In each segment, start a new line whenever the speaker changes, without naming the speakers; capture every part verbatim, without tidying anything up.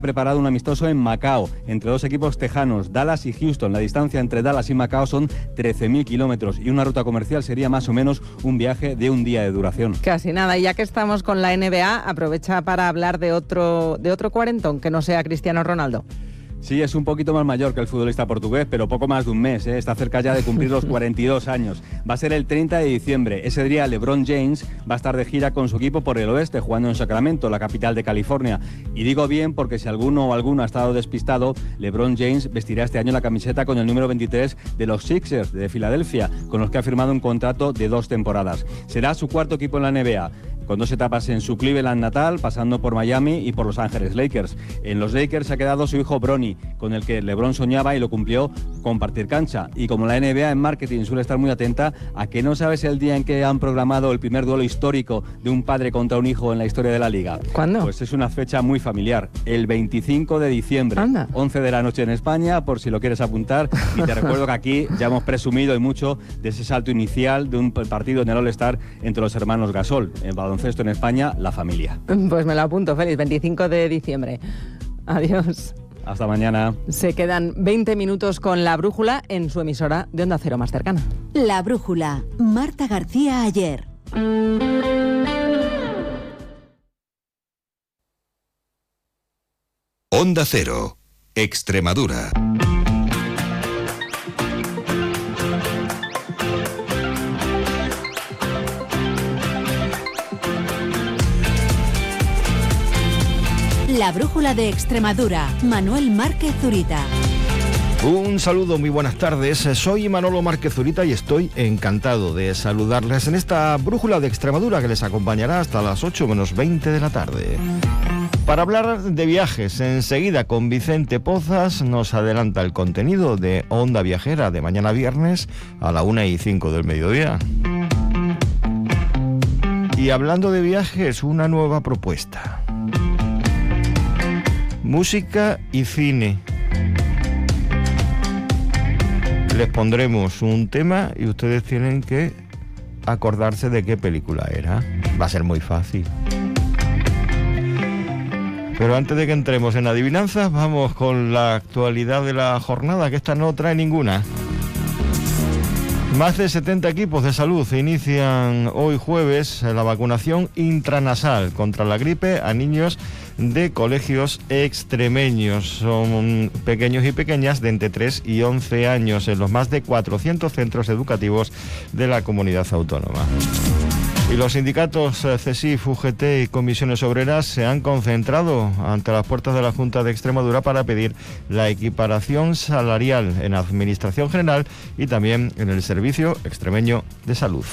preparado un amistoso en Macao, entre dos equipos tejanos, Dallas y Houston. La distancia entre Dallas y Macao son trece mil kilómetros y una ruta comercial sería más o menos un viaje de un día de duración.
Casi nada, y ya que estamos con la N B A, aprovecha para hablar de otro, de otro cuarentón que no sea Cristiano Ronaldo.
Sí, es un poquito más mayor que el futbolista portugués, pero poco más de un mes, ¿eh? Está cerca ya de cumplir los cuarenta y dos años. Va a ser el treinta de diciembre. Ese día LeBron James va a estar de gira con su equipo por el oeste, jugando en Sacramento, la capital de California. Y digo bien porque si alguno o alguno ha estado despistado, LeBron James vestirá este año la camiseta con el número veintitrés de los Sixers de Filadelfia, con los que ha firmado un contrato de dos temporadas. Será su cuarto equipo en la N B A, con dos etapas en su Cleveland natal, pasando por Miami y por Los Ángeles Lakers. En los Lakers se ha quedado su hijo Bronny, con el que LeBron soñaba y lo cumplió, compartir cancha. Y como la N B A en marketing suele estar muy atenta a que no sabes el día en que han programado el primer duelo histórico de un padre contra un hijo en la historia de la liga.
¿Cuándo?
Pues es una fecha muy familiar, el veinticinco de diciembre.
Anda.
once de la noche en España, por si lo quieres apuntar. Y te recuerdo que aquí ya hemos presumido y mucho de ese salto inicial de un partido en el All-Star entre los hermanos Gasol. En baloncesto en España, la familia.
Pues me lo apunto, Félix, veinticinco de diciembre. Adiós.
Hasta mañana.
Se quedan veinte minutos con La Brújula en su emisora de Onda Cero más cercana.
La Brújula, Marta García Ayer.
Onda Cero, Extremadura.
La Brújula de Extremadura, Manuel Márquez Zurita.
Un saludo, muy buenas tardes. Soy Manolo Márquez Zurita y estoy encantado de saludarles en esta Brújula de Extremadura que les acompañará hasta las ocho menos veinte de la tarde. Para hablar de viajes, enseguida con Vicente Pozas nos adelanta el contenido de Onda Viajera de mañana viernes a la una y cinco del mediodía. Y hablando de viajes, una nueva propuesta. Música y cine. Les pondremos un tema y ustedes tienen que acordarse de qué película era. Va a ser muy fácil. Pero antes de que entremos en adivinanzas, vamos con la actualidad de la jornada, que esta no trae ninguna. Más de setenta equipos de salud inician hoy jueves la vacunación intranasal contra la gripe a niños de colegios extremeños. Son pequeños y pequeñas de entre tres y once años en los más de cuatrocientos centros educativos de la comunidad autónoma. Y los sindicatos CESIF, U G T y Comisiones Obreras se han concentrado ante las puertas de la Junta de Extremadura para pedir la equiparación salarial en la Administración General y también en el Servicio Extremeño de Salud.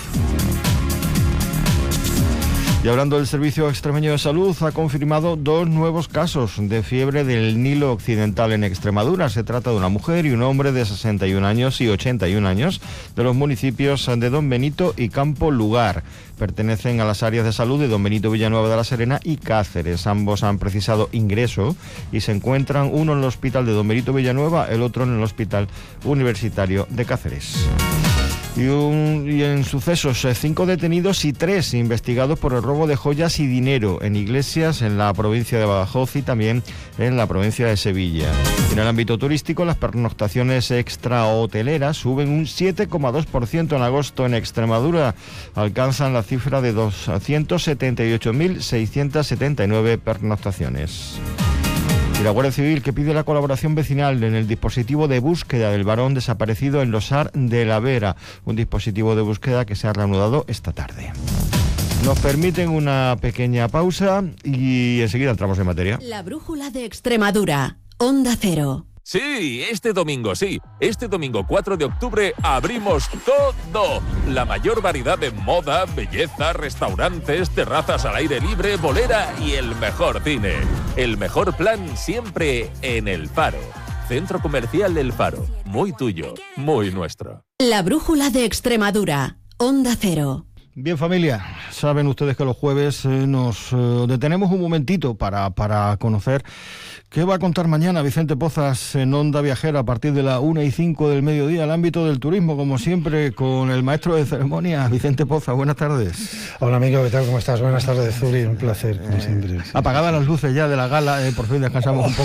Y hablando del Servicio Extremeño de Salud, ha confirmado dos nuevos casos de fiebre del Nilo Occidental en Extremadura. Se trata de una mujer y un hombre de sesenta y un años y ochenta y un años de los municipios de Don Benito y Campo Lugar. Pertenecen a las áreas de salud de Don Benito Villanueva de la Serena y Cáceres. Ambos han precisado ingreso y se encuentran uno en el hospital de Don Benito Villanueva, el otro en el Hospital Universitario de Cáceres. Y, un, y en sucesos, cinco detenidos y tres investigados por el robo de joyas y dinero en iglesias en la provincia de Badajoz y también en la provincia de Sevilla. En el ámbito turístico, las pernoctaciones extrahoteleras suben un siete coma dos por ciento en agosto en Extremadura. Alcanzan la cifra de doscientos setenta y ocho mil seiscientos setenta y nueve pernoctaciones. Y la Guardia Civil, que pide la colaboración vecinal en el dispositivo de búsqueda del varón desaparecido en Losar de la Vera, un dispositivo de búsqueda que se ha reanudado esta tarde. Nos permiten una pequeña pausa y enseguida entramos en materia.
La Brújula de Extremadura, Onda Cero.
Sí, este domingo, sí. Este domingo cuatro de octubre abrimos todo. La mayor variedad de moda, belleza, restaurantes, terrazas al aire libre, bolera y el mejor cine. El mejor plan siempre en El Faro. Centro Comercial El Faro. Muy tuyo, muy nuestro.
La Brújula de Extremadura, Onda Cero.
Bien, familia, saben ustedes que los jueves eh, nos eh, detenemos un momentito para, para conocer qué va a contar mañana Vicente Pozas en Onda Viajera a partir de la una y cinco del mediodía, el ámbito del turismo, como siempre, con el maestro de ceremonias, Vicente Pozas. Buenas tardes.
Hola, amigo, ¿qué tal? ¿Cómo estás? Buenas tardes, Zuri, un placer, como siempre.
Apagadas las luces ya de la gala, eh, por fin descansamos un poco.